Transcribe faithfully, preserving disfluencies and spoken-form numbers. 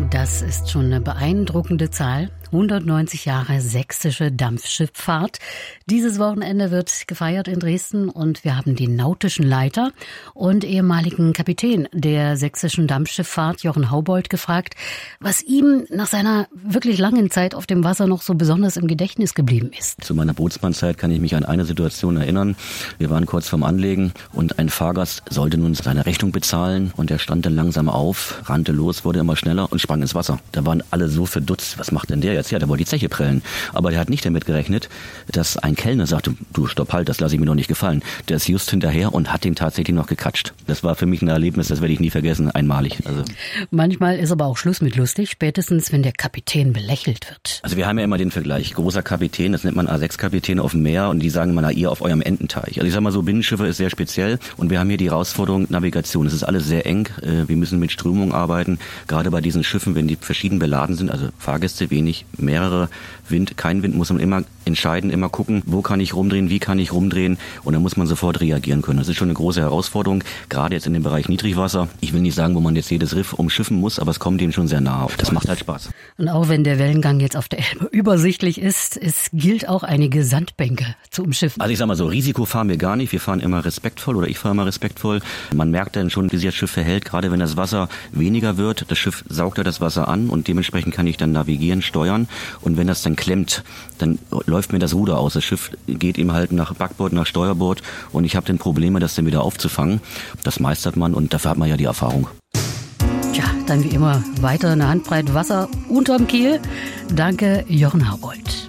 Das ist schon eine beeindruckende Zahl. hundertneunzig Jahre sächsische Dampfschifffahrt. Dieses Wochenende wird gefeiert in Dresden und wir haben den nautischen Leiter und ehemaligen Kapitän der sächsischen Dampfschifffahrt, Jochen Haubold, gefragt, was ihm nach seiner wirklich langen Zeit auf dem Wasser noch so besonders im Gedächtnis geblieben ist. Zu meiner Bootsmannzeit kann ich mich an eine Situation erinnern. Wir waren kurz vorm Anlegen und ein Fahrgast sollte nun seine Rechnung bezahlen und er stand dann langsam auf, rannte los, wurde immer schneller und sprang ins Wasser. Da waren alle so verdutzt, was macht denn der jetzt? Ja, der wollte die Zeche prellen. Aber der hat nicht damit gerechnet, dass ein Kellner sagte, du stopp halt, das lasse ich mir noch nicht gefallen. Der ist just hinterher und hat ihn tatsächlich noch gekatscht. Das war für mich ein Erlebnis, das werde ich nie vergessen, einmalig. Also manchmal ist aber auch Schluss mit lustig, spätestens wenn der Kapitän belächelt wird. Also wir haben ja immer den Vergleich, großer Kapitän, das nennt man A sechs Kapitän auf dem Meer und die sagen immer, na ihr auf eurem Ententeich. Also ich sag mal so, Binnenschiffe ist sehr speziell und wir haben hier die Herausforderung Navigation. Es ist alles sehr eng, wir müssen mit Strömung arbeiten, gerade bei diesen Schiffen, wenn die verschieden beladen sind, also Fahrgäste wenig, mehrere, Wind, kein Wind, muss man immer entscheiden, immer gucken, wo kann ich rumdrehen, wie kann ich rumdrehen und dann muss man sofort reagieren können. Das ist schon eine große Herausforderung, gerade jetzt in dem Bereich Niedrigwasser. Ich will nicht sagen, wo man jetzt jedes Riff umschiffen muss, aber es kommt dem schon sehr nahe. Das macht halt Spaß. Und auch wenn der Wellengang jetzt auf der Elbe übersichtlich ist, es gilt auch einige Sandbänke zu umschiffen. Also ich sag mal so, Risiko fahren wir gar nicht, wir fahren immer respektvoll oder ich fahre immer respektvoll. Man merkt dann schon, wie sich das Schiff verhält, gerade wenn das Wasser weniger wird, das Schiff saugt ja das Wasser an und dementsprechend kann ich dann navigieren, steuern und wenn das dann klemmt, dann läuft mir das Ruder aus. Das Schiff geht ihm halt nach Backbord, nach Steuerbord und ich habe dann Probleme, das dann wieder aufzufangen. Das meistert man und dafür hat man ja die Erfahrung. Tja, dann wie immer weiter eine Handbreit Wasser unterm Kiel. Danke, Jochen Haubold.